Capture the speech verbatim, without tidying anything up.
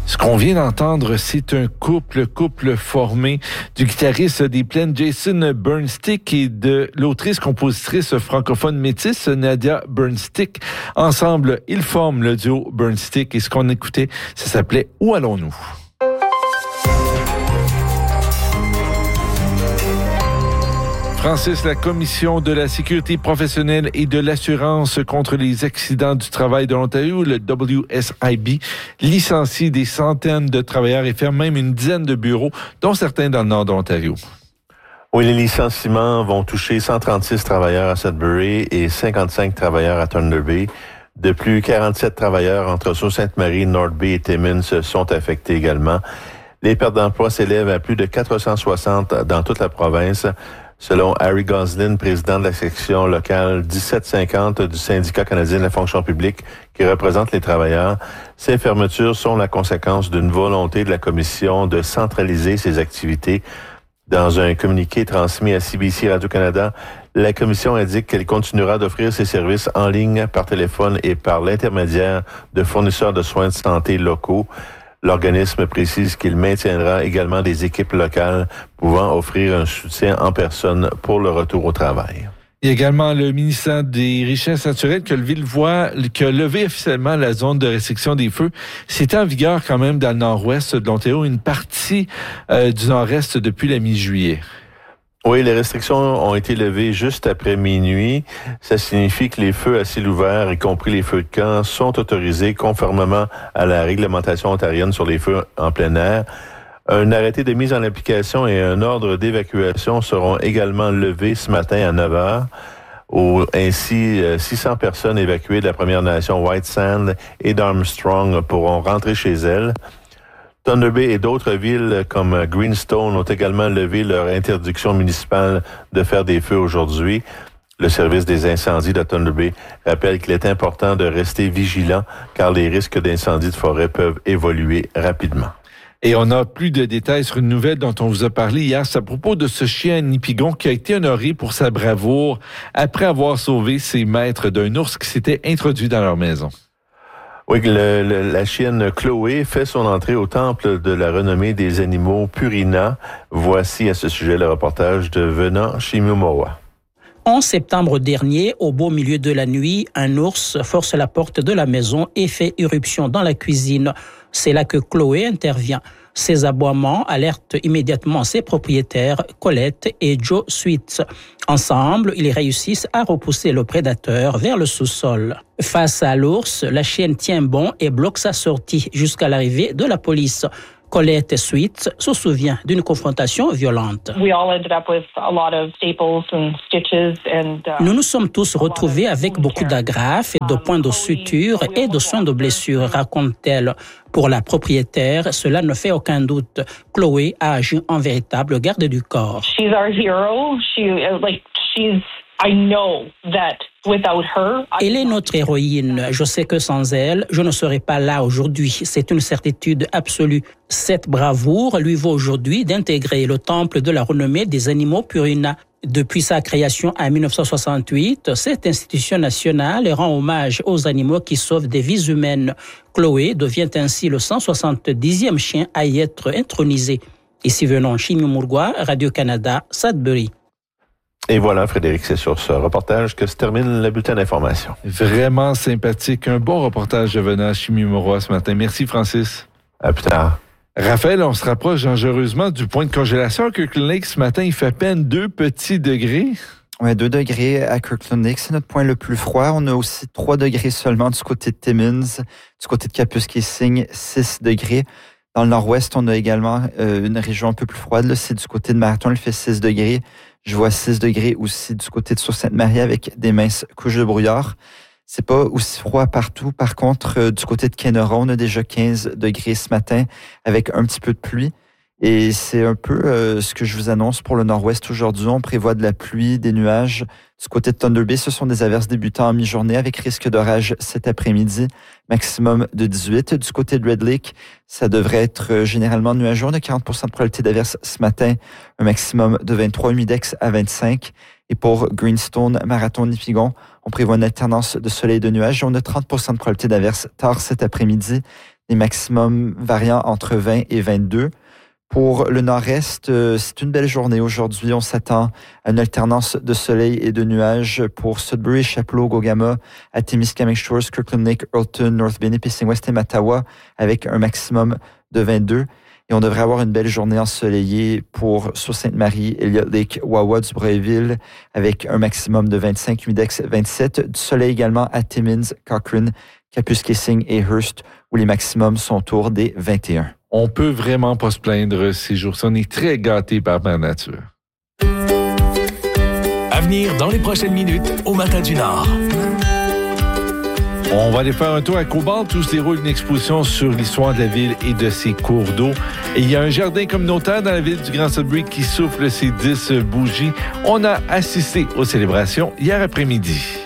Ce qu'on vient d'entendre, c'est un couple, couple formé du guitariste des Plaines Jason Burnstick et de l'autrice-compositrice francophone métisse Nadia Burnstick. Ensemble, ils forment le duo Burnstick et ce qu'on écoutait, ça s'appelait « Où allons-nous ». Francis, la Commission de la sécurité professionnelle et de l'assurance contre les accidents du travail de l'Ontario, le W S I B, licencie des centaines de travailleurs et ferme même une dizaine de bureaux, dont certains dans le nord de l'Ontario. Oui, les licenciements vont toucher cent trente-six travailleurs à Sudbury et cinquante-cinq travailleurs à Thunder Bay. De plus, quarante-sept travailleurs entre Sault-Sainte-Marie, North Bay et Timmins sont affectés également. Les pertes d'emploi s'élèvent à plus de quatre cent soixante dans toute la province. Selon Harry Goslin, président de la section locale dix-sept cinquante du syndicat canadien de la fonction publique qui représente les travailleurs, ces fermetures sont la conséquence d'une volonté de la Commission de centraliser ses activités. Dans un communiqué transmis à C B C Radio-Canada, la Commission indique qu'elle continuera d'offrir ses services en ligne, par téléphone et par l'intermédiaire de fournisseurs de soins de santé locaux. L'organisme précise qu'il maintiendra également des équipes locales pouvant offrir un soutien en personne pour le retour au travail. Il y a également le ministère des Richesses naturelles que levé, le voit, qui a levé officiellement la zone de restriction des feux. C'était en vigueur quand même dans le nord-ouest de l'Ontario, une partie euh, du nord-est depuis la mi-juillet. Oui, les restrictions ont été levées juste après minuit. Ça signifie que les feux à ciel ouvert, y compris les feux de camp, sont autorisés conformément à la réglementation ontarienne sur les feux en plein air. Un arrêté de mise en application et un ordre d'évacuation seront également levés ce matin à neuf heures. Au, ainsi, six cents personnes évacuées de la Première Nation White Sand et d'Armstrong pourront rentrer chez elles. Thunder Bay et d'autres villes comme Greenstone ont également levé leur interdiction municipale de faire des feux aujourd'hui. Le service des incendies de Thunder Bay rappelle qu'il est important de rester vigilant car les risques d'incendie de forêt peuvent évoluer rapidement. Et on a plus de détails sur une nouvelle dont on vous a parlé hier. C'est à propos de ce chien Nipigon qui a été honoré pour sa bravoure après avoir sauvé ses maîtres d'un ours qui s'était introduit dans leur maison. Oui, le, le, la chienne Chloé fait son entrée au temple de la renommée des animaux Purina. Voici à ce sujet le reportage de Venant Shimumura. En septembre dernier, au beau milieu de la nuit, un ours force la porte de la maison et fait irruption dans la cuisine. C'est là que Chloé intervient. Ses aboiements alertent immédiatement ses propriétaires, Colette et Joe Sweets. Ensemble, ils réussissent à repousser le prédateur vers le sous-sol. Face à l'ours, la chienne tient bon et bloque sa sortie jusqu'à l'arrivée de la police. Colette Sweets se souvient d'une confrontation violente. Nous nous sommes tous retrouvés avec beaucoup d'agrafes et de points de suture et de soins de blessures, raconte-t-elle. Pour la propriétaire, cela ne fait aucun doute. Chloé a agi en véritable garde du corps. She's our hero. She, like, she's, I know that without her. Elle est notre héroïne. Je sais que sans elle, je ne serais pas là aujourd'hui. C'est une certitude absolue. Cette bravoure lui vaut aujourd'hui d'intégrer le temple de la renommée des animaux Purina. Depuis sa création en dix-neuf cent soixante-huit, cette institution nationale rend hommage aux animaux qui sauvent des vies humaines. Chloé devient ainsi le cent soixante-dixième chien à y être intronisé. Ici venant Shimumurgwa, Radio-Canada, Sudbury. Et voilà, Frédéric, c'est sur ce reportage que se termine le bulletin d'information. Vraiment sympathique. Un bon reportage de Venant Shimumurgwa ce matin. Merci, Francis. À plus tard. Raphaël, on se rapproche dangereusement du point de congélation à Kirkland Lake. Ce matin, il fait à peine deux petits degrés. Oui, deux degrés à Kirkland Lake, c'est notre point le plus froid. On a aussi trois degrés seulement du côté de Timmins, du côté de Kapuskasing, six degrés. Dans le nord-ouest, on a également euh, une région un peu plus froide. Là, c'est du côté de Marathon, il fait six degrés. Je vois six degrés aussi du côté de Sault-Sainte-Marie avec des minces couches de brouillard. C'est pas aussi froid partout. Par contre, euh, du côté de Kenora, on a déjà quinze degrés ce matin avec un petit peu de pluie. Et c'est un peu euh, ce que je vous annonce pour le nord-ouest aujourd'hui. On prévoit de la pluie, des nuages. Du côté de Thunder Bay, ce sont des averses débutant en mi-journée avec risque d'orage cet après-midi, maximum de dix-huit. Du côté de Red Lake, ça devrait être généralement nuageux. On a quarante pour cent de probabilité d'averse ce matin, un maximum de vingt-trois, humidex à vingt-cinq. Et pour Greenstone, Marathon, Nipigon, on prévoit une alternance de soleil et de nuages. On a trente pour cent de probabilité d'averse tard cet après-midi, les maximums variant entre vingt et vingt-deux. Pour le nord-est, euh, c'est une belle journée aujourd'hui. On s'attend à une alternance de soleil et de nuages pour Sudbury, Chapleau, Gogama, à Témiscamingue Shores, Kirkland Lake, Earlton, North Bay, Nipissing West et Mattawa avec un maximum de vingt-deux. Et on devrait avoir une belle journée ensoleillée pour Sault-Sainte-Marie, Elliott Lake, Wawa, Dubreuilville avec un maximum de vingt-cinq, Humidex vingt-sept. Du soleil également à Timmins, Cochrane, Kapuskasing et Hearst où les maximums sont autour des vingt et un. On peut vraiment pas se plaindre ces jours-ci. On est très gâtés par Mère Nature. À venir dans les prochaines minutes au Matin du Nord. On va aller faire un tour à Cobalt où se déroule une exposition sur l'histoire de la ville et de ses cours d'eau. Et il y a un jardin communautaire dans la ville du Grand Sudbury qui souffle ses dix bougies. On a assisté aux célébrations hier après-midi.